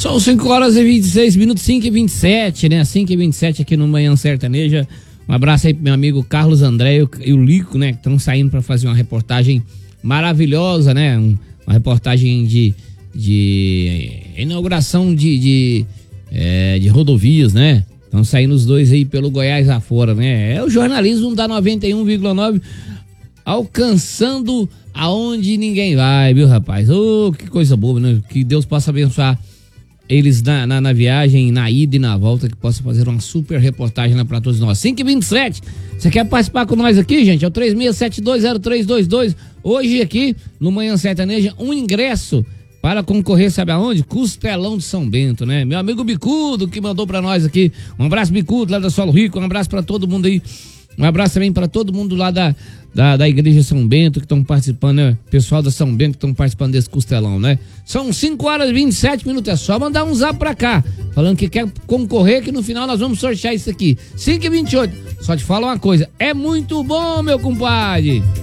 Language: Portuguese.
São 5 horas e 26 minutos, 5h27, né? 5h27 aqui no Manhã Sertaneja. Um abraço aí pro meu amigo Carlos André e o Lico, né? Que estão saindo para fazer uma reportagem maravilhosa, né? Uma reportagem de inauguração de rodovias, né? Estão saindo os dois aí pelo Goiás afora, né? É o jornalismo da 91,9 alcançando aonde ninguém vai, viu, rapaz? Ô, que coisa boa, né? Que Deus possa abençoar eles na viagem, na ida e na volta, que possa fazer uma super reportagem lá pra todos nós. 5h27, você quer participar com nós aqui, gente? É o 36720322. Hoje aqui, no Manhã Sertaneja, um ingresso para concorrer, sabe aonde? Costelão de São Bento, né? Meu amigo Bicudo, que mandou pra nós aqui. Um abraço, Bicudo, lá da Solo Rico. Um abraço pra todo mundo aí. Um abraço também pra todo mundo lá da Igreja São Bento, que estão participando, né? Pessoal da São Bento que estão participando desse costelão, né? São 5 horas e 27 minutos. É só mandar um zap pra cá, falando que quer concorrer, que no final nós vamos sortear isso aqui. 5h28. Só te falo uma coisa: é muito bom, meu compadre.